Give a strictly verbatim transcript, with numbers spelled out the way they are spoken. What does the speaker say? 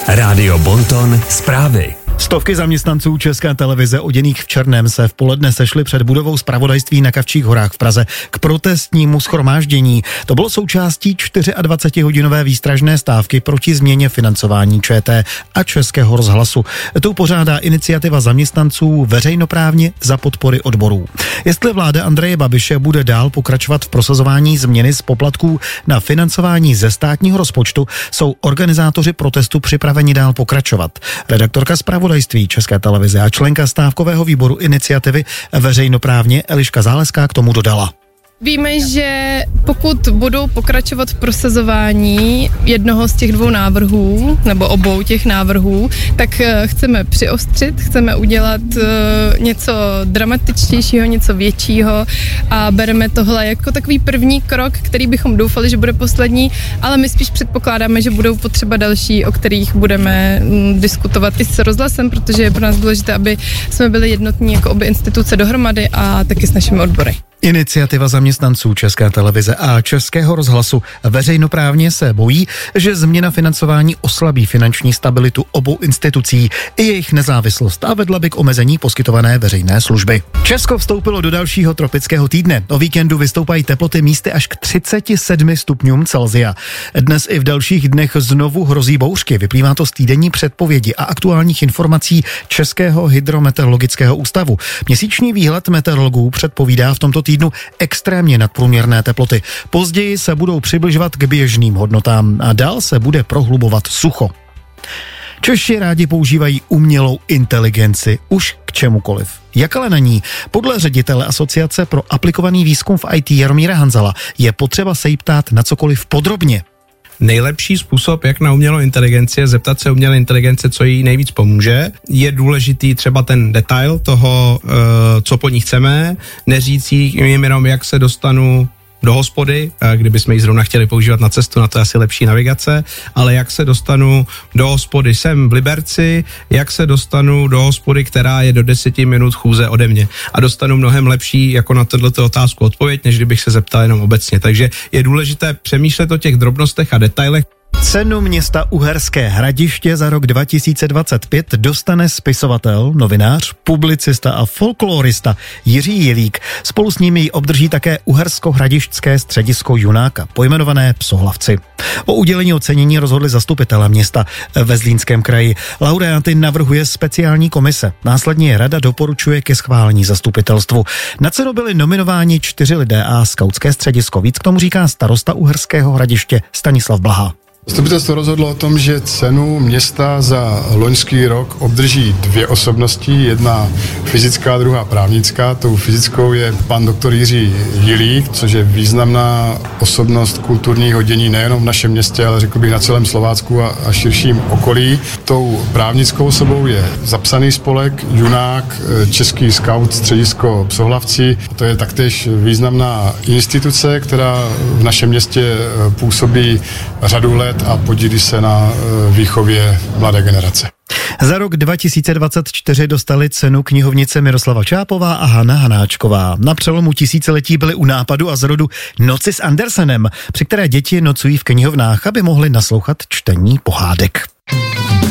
Rádio Bonton zprávy. Stovky zaměstnanců České televize oděných v černém se v poledne sešli před budovou zpravodajství na Kavčích horách v Praze k protestnímu shromáždění. To bylo součástí dvacetičtyřhodinové výstražné stávky proti změně financování ČT a Českého rozhlasu. Tu pořádá iniciativa zaměstnanců veřejnoprávně za podpory odborů. Jestli vláda Andreje Babiše bude dál pokračovat v prosazování změny z poplatků na financování ze státního rozpočtu, jsou organizátoři protestu připraveni dál pokračovat. Redaktorka zpravodajství České televize a členka stávkového výboru iniciativy veřejnoprávně Eliška Záleská k tomu dodala. Víme, že pokud budou pokračovat v prosazování jednoho z těch dvou návrhů, nebo obou těch návrhů, tak chceme přiostřit, chceme udělat něco dramatičtějšího, něco většího a bereme tohle jako takový první krok, který bychom doufali, že bude poslední, ale my spíš předpokládáme, že budou potřeba další, o kterých budeme diskutovat i s rozhlasem, protože je pro nás důležité, aby jsme byli jednotní jako obě instituce dohromady a taky s našimi odbory. Iniciativa zaměstnanců České televize a Českého rozhlasu veřejnoprávně se bojí, že změna financování oslabí finanční stabilitu obou institucí i jejich nezávislost a vedla by k omezení poskytované veřejné služby. Česko vstoupilo do dalšího tropického týdne. O víkendu vystoupají teploty místy až k třiceti sedmi stupňům Celsia. Dnes i v dalších dnech znovu hrozí bouřky. Vyplývá to z týdenní předpovědi a aktuálních informací Českého hydrometeorologického ústavu. Měsíční výhled meteorologů předpovídá v tomto týdnu extrémně nadprůměrné teploty. Později se budou přibližovat k běžným hodnotám a dál se bude prohlubovat sucho. Češi rádi používají umělou inteligenci už k čemukoliv. Jak ale na ní? Podle ředitele Asociace pro aplikovaný výzkum v í té Jaromíra Hanzala je potřeba se jí ptát na cokoliv podrobně. Nejlepší způsob, jak na umělou inteligenci, je zeptat se umělé inteligence, co jí nejvíc pomůže. Je důležitý třeba ten detail toho, co po ní chceme, neříct jim jenom, jak se dostanu do hospody, kdyby jsme ji zrovna chtěli používat na cestu, na to je asi lepší navigace, ale jak se dostanu do hospody, jsem v Liberci, jak se dostanu do hospody, která je do deseti minut chůze ode mě a dostanu mnohem lepší jako na tato otázku odpověď, než kdybych se zeptal jenom obecně. Takže je důležité přemýšlet o těch drobnostech a detailech. Cenu města Uherské Hradiště za rok dva tisíce dvacet pět dostane spisovatel, novinář, publicista a folklorista Jiří Jilík. Spolu s ním ji obdrží také Uhersko-Hradišťské středisko Junáka, pojmenované Psohlavci. O udělení ocenění rozhodli zastupitelé města ve Zlínském kraji. Laureáty navrhuje speciální komise. Následně rada doporučuje ke schválení zastupitelstvu. Na cenu byli nominováni čtyři lidé a skautské středisko. Víc k tomu říká starosta Uherského Hradiště Stanislav Blaha. Zastupitelstvo rozhodlo o tom, že cenu města za loňský rok obdrží dvě osobnosti, jedna fyzická, druhá právnická. Tou fyzickou je pan doktor Jiří Jilík, což je významná osobnost kulturního dění nejenom v našem městě, ale řekl bych na celém Slovácku a, a širším okolí. Tou právnickou osobou je zapsaný spolek Junák, Český skaut středisko Psohlavci. To je taktéž významná instituce, která v našem městě působí řadu let a podílí se na výchově mladé generace. Za rok dva tisíce dvacet čtyři dostali cenu knihovnice Miroslava Čápová a Hana Hanáčková. Na přelomu tisíciletí byly u nápadu a zrodu Noci s Andersenem, při které děti nocují v knihovnách, aby mohly naslouchat čtení pohádek.